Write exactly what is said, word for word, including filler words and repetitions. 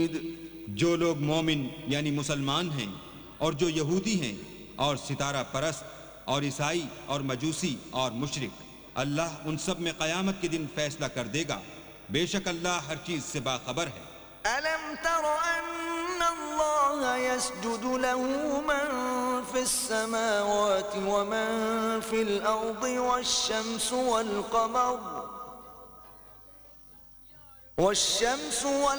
जो लोग मोमिन यानी मुसलमान हैं और जो यहूदी हैं और सितारा परस्त और ईसाई और मजूसी और मुशरिक, अल्लाह उन सब में क़यामत के दिन फैसला कर देगा। बेशक अल्लाह हर चीज से बाखबर है। अलम तरो अन्ना अल्लाह यसजुदु लहू मन फिस समावाति व मन फिल अर्दि वश्शम्सु वल क़मर वश्शम्सु वल